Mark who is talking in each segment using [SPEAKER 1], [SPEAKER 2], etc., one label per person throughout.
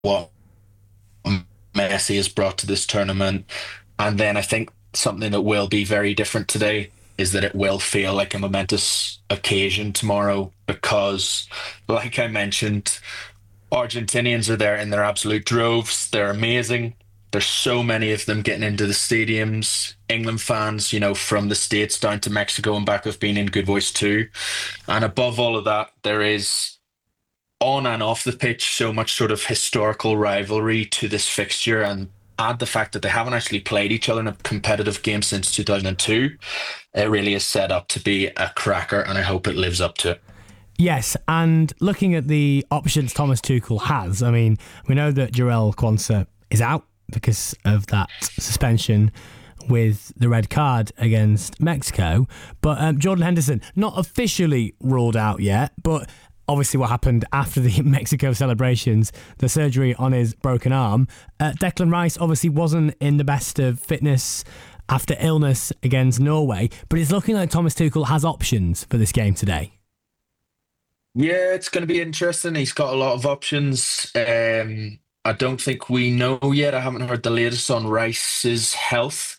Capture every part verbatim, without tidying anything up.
[SPEAKER 1] what Messi has brought to this tournament. And then I think something that will be very different today is that it will feel like a momentous occasion tomorrow because, like I mentioned, Argentinians are there in their absolute droves. They're amazing. There's so many of them getting into the stadiums. England fans, you know, from the States down to Mexico and back have been in good voice too. And above all of that, there is on and off the pitch so much sort of historical rivalry to this fixture, and add the fact that they haven't actually played each other in a competitive game since two thousand two. It really is set up to be a cracker, and I hope it lives up to it.
[SPEAKER 2] Yes, and looking at the options Thomas Tuchel has, I mean, we know that Jarell Quansah is out because of that suspension with the red card against Mexico, but um, Jordan Henderson, not officially ruled out yet, but obviously what happened after the Mexico celebrations, the surgery on his broken arm. Uh, Declan Rice obviously wasn't in the best of fitness after illness against Norway, but it's looking like Thomas Tuchel has options for this game today.
[SPEAKER 1] Yeah, it's going to be interesting. He's got a lot of options. Um, I don't think we know yet. I haven't heard the latest on Rice's health.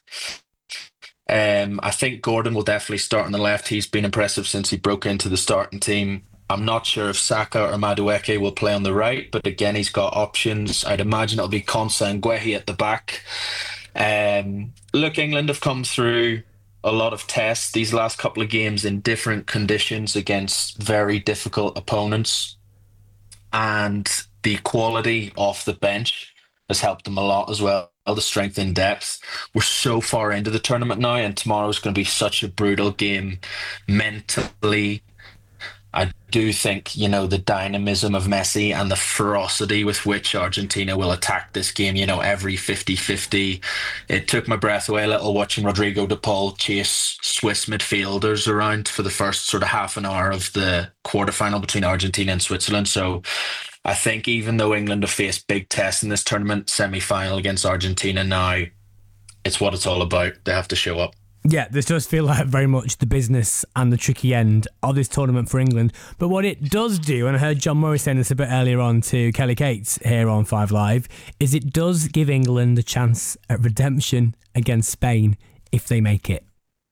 [SPEAKER 1] Um, I think Gordon will definitely start on the left. He's been impressive since he broke into the starting team. I'm not sure if Saka or Madueke will play on the right, but again, he's got options. I'd imagine it'll be Konsa and Guehi at the back. Um, look, England have come through a lot of tests these last couple of games in different conditions against very difficult opponents. And the quality off the bench has helped them a lot as well. The strength in depth. We're so far into the tournament now, and tomorrow's going to be such a brutal game mentally. I do think, you know, the dynamism of Messi and the ferocity with which Argentina will attack this game, you know, every fifty-fifty. It took my breath away a little watching Rodrigo de Paul chase Swiss midfielders around for the first sort of half an hour of the quarterfinal between Argentina and Switzerland. So I think even though England have faced big tests in this tournament, semi-final against Argentina now, it's what it's all about. They have to show up.
[SPEAKER 2] Yeah, this does feel like very much the business and the tricky end of this tournament for England. But what it does do, and I heard John Murray saying this a bit earlier on to Kelly Cates here on Five Live, is it does give England a chance at redemption against Spain if they make it.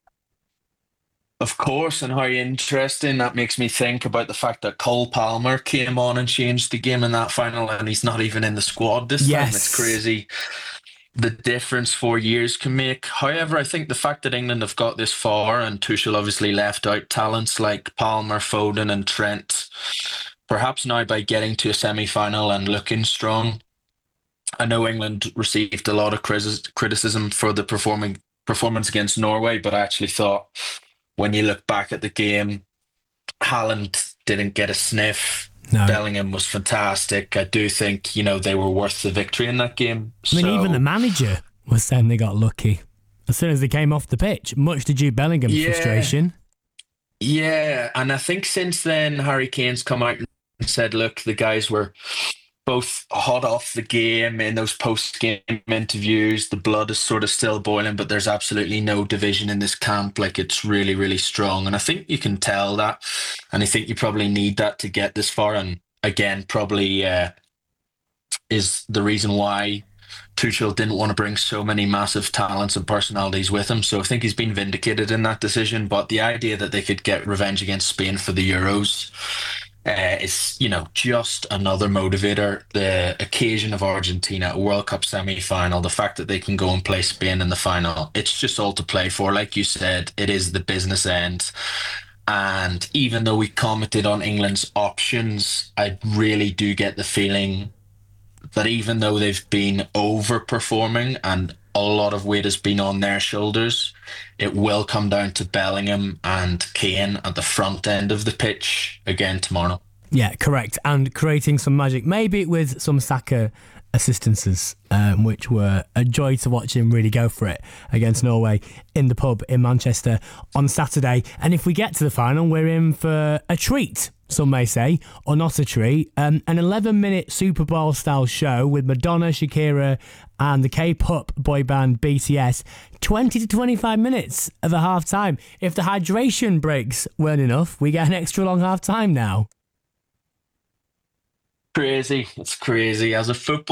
[SPEAKER 1] Of course, and how interesting that makes me think about the fact that Cole Palmer came on and changed the game in that final, and he's not even in the squad this
[SPEAKER 2] Yes.
[SPEAKER 1] time. It's crazy the difference four years can make. However, I think the fact that England have got this far, and Tuchel obviously left out talents like Palmer, Foden and Trent, perhaps now by getting to a semi-final and looking strong. I know England received a lot of criticism for the performing performance against Norway, but I actually thought when you look back at the game, Haaland didn't get a sniff.
[SPEAKER 2] No.
[SPEAKER 1] Bellingham was fantastic. I do think, you know, they were worth the victory in that game.
[SPEAKER 2] I mean,
[SPEAKER 1] So,
[SPEAKER 2] even the manager was saying they got lucky as soon as they came off the pitch, much to Jude Bellingham's
[SPEAKER 1] Yeah.
[SPEAKER 2] frustration.
[SPEAKER 1] yeah, and I think since then, Harry Kane's come out and said, look, the guys were both hot off the game in those post-game interviews. The blood is sort of still boiling, but there's absolutely no division in this camp. Like, it's really, really strong. And I think you can tell that. And I think you probably need that to get this far. And again, probably uh, is the reason why Tuchel didn't want to bring so many massive talents and personalities with him. So I think he's been vindicated in that decision. But the idea that they could get revenge against Spain for the Euros uh, is, you know, just another motivator. The occasion of Argentina, a World Cup semi-final, the fact that they can go and play Spain in the final, it's just all to play for. Like you said, it is the business end. And even though we commented on England's options, I really do get the feeling that even though they've been overperforming and a lot of weight has been on their shoulders, it will come down to Bellingham and Kane at the front end of the pitch again tomorrow.
[SPEAKER 2] Yeah, correct. And creating some magic, maybe with some Saka assistances, um, which were a joy to watch him really go for it against Norway in the pub in Manchester on Saturday. And if we get to the final, we're in for a treat, some may say, or not a treat. Um, an eleven-minute Super Bowl-style show with Madonna, Shakira and the K-pop boy band B T S. twenty to twenty-five minutes of a half-time. If the hydration breaks weren't enough, we get an extra long half-time now.
[SPEAKER 1] crazy. It's crazy. As a football